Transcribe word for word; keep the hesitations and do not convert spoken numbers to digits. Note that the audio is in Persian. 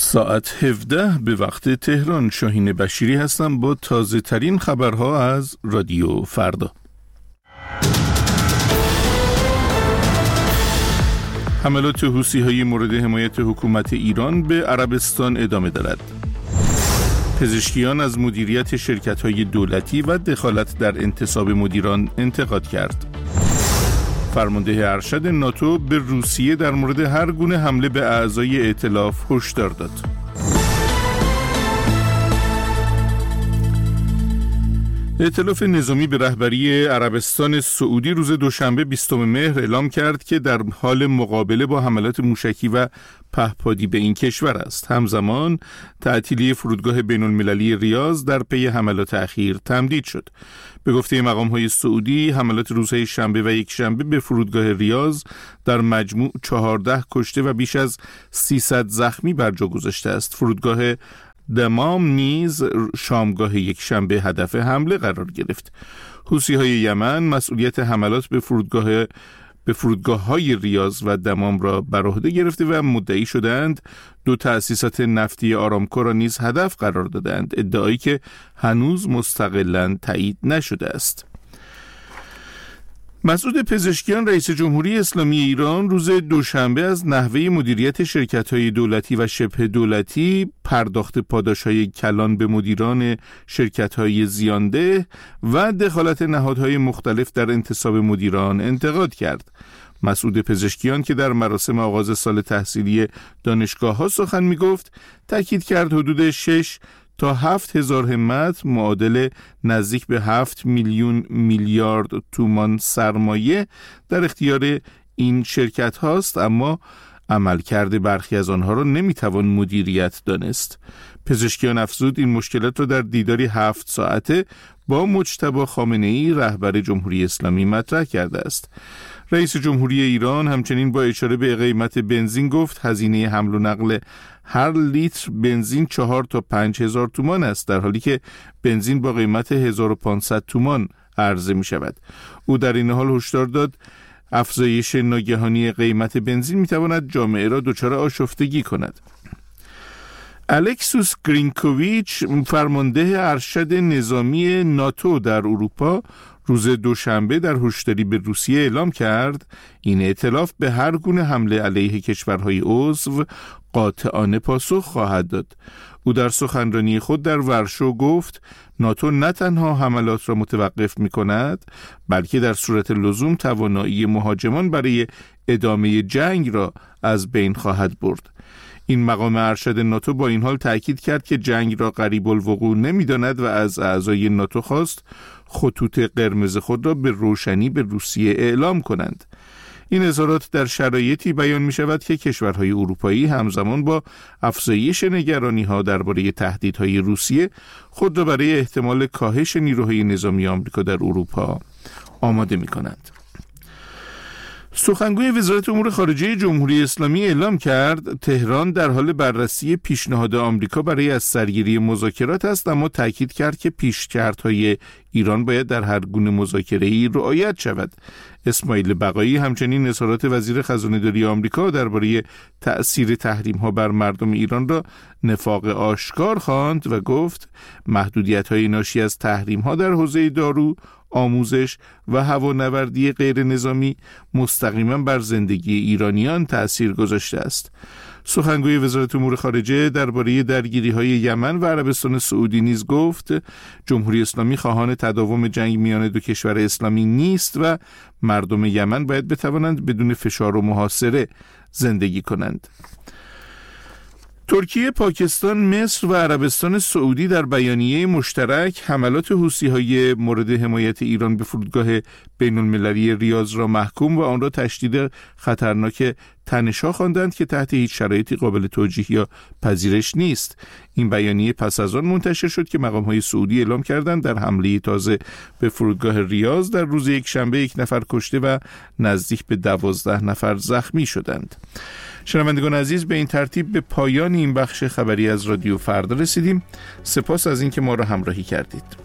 ساعت هفده به وقت تهران. شاهین بشیری هستم با تازه ترین خبرها از رادیو فردا. حملات حوثی‌های مورد حمایت حکومت ایران به عربستان ادامه دارد. پزشکیان از مدیریت شرکت‌های دولتی و دخالت در انتصاب مدیران انتقاد کرد. فرمانده ارشد ناتو به روسیه در مورد هر گونه حمله به اعضای ائتلاف هشدار داد. ائتلاف نظامی به رهبری عربستان سعودی روز دوشنبه بیستم مهر اعلام کرد که در حال مقابله با حملات موشکی و پهپادی به این کشور است. همزمان تعطیلی فرودگاه بین المللی ریاض در پی حملات اخیر تمدید شد. به گفته مقام‌های سعودی، حملات روزهای شنبه و یک شنبه به فرودگاه ریاض در مجموع چهارده کشته و بیش از سیصد زخمی بر جا گذاشته است. فرودگاه دمام نیز شامگاه یک شنبه هدف حمله قرار گرفت. حوثی‌های یمن مسئولیت حملات به فرودگاه به فرودگاه‌های ریاض و دمام را بر عهده گرفته و مدعی شدند دو تأسیسات نفتی آرامکو را نیز هدف قرار دادند، ادعایی که هنوز مستقلاً تایید نشده است. مسعود پزشکیان رئیس جمهوری اسلامی ایران روز دوشنبه از نحوه مدیریت شرکت‌های دولتی و شبه دولتی، پرداخت پاداش‌های کلان به مدیران شرکت‌های زیانده و دخالت نهادهای مختلف در انتصاب مدیران انتقاد کرد. مسعود پزشکیان که در مراسم آغاز سال تحصیلی دانشگاه‌ها سخن می‌گفت، تاکید کرد حدود شش تا هفت هزار همت معادل نزدیک به هفت میلیون میلیارد تومان سرمایه در اختیار این شرکت هاست، اما عملکرد برخی از آنها را نمیتوان مدیریت دانست. پزشکیان افزود این مشکلات را در دیداری هفت ساعته با مجتبی خامنه‌ای رهبر جمهوری اسلامی مطرح کرده است. رئیس جمهوری ایران همچنین با اشاره به قیمت بنزین گفت هزینه حمل و نقل هر لیتر بنزین چهار تا پنج هزار تومان است، در حالی که بنزین با قیمت هزار و پانصد تومان عرضه می شود. او در این حال هشدار داد افزایش ناگهانی قیمت بنزین می تواند جامعه را دچار آشفتگی کند. الکسوس گرینکوویچ فرمانده ارشد نظامی ناتو در اروپا روز دوشنبه در هشداری به روسیه اعلام کرد این ائتلاف به هر گونه حمله علیه کشورهای عضو قاطعانه پاسخ خواهد داد. او در سخنرانی خود در ورشو گفت ناتو نه تنها حملات را متوقف می کند، بلکه در صورت لزوم توانایی مهاجمان برای ادامه جنگ را از بین خواهد برد. این مقام ارشد ناتو با این حال تأکید کرد که جنگ را قریب الوقوع نمی‌داند و از اعضای ناتو خواست خطوط قرمز خود را به روشنی به روسیه اعلام کنند. این اظهارات در شرایطی بیان می شود که کشورهای اروپایی همزمان با افزایش نگرانی‌ها درباره تهدیدهای روسیه خود را برای احتمال کاهش نیروهای نظامی آمریکا در اروپا آماده می کنند. سخنگوی وزارت امور خارجه جمهوری اسلامی اعلام کرد تهران در حال بررسی پیشنهاد آمریکا برای از سرگیری مذاکرات است، اما تاکید کرد که پیش‌شرط‌های ایران باید در هر گونه مذاکره‌ای رعایت شود. اسماعیل بقایی همچنین اظهارات وزیر خزانه‌داری آمریکا درباره تأثیر تحریم‌ها بر مردم ایران را نفاق آشکار خواند و گفت محدودیت‌های ناشی از تحریم‌ها در حوزه دارو، آموزش و هوانوردی غیر نظامی مستقیما بر زندگی ایرانیان تأثیر گذاشته است. سخنگوی وزارت امور خارجه درباره درگیری‌های یمن و عربستان سعودی نیز گفت جمهوری اسلامی خواهان تداوم جنگ میان دو کشور اسلامی نیست و مردم یمن باید بتوانند بدون فشار و محاصره زندگی کنند. ترکیه، پاکستان، مصر و عربستان سعودی در بیانیه مشترک حملات حوثی‌های مورد حمایت ایران به فرودگاه بین المللی ریاض را محکوم و آن را تشدید خطرناک تنش‌ها خواندند که تحت هیچ شرایطی قابل توجیه یا پذیرش نیست. این بیانیه پس از آن منتشر شد که مقام‌های سعودی اعلام کردند در حمله تازه به فرودگاه ریاض در روز یک شنبه یک نفر کشته و نزدیک به دوازده نفر زخمی شدند. شنوندگان عزیز، به این ترتیب به پایان این بخش خبری از رادیو فردا رسیدیم. سپاس از اینکه ما را همراهی کردید.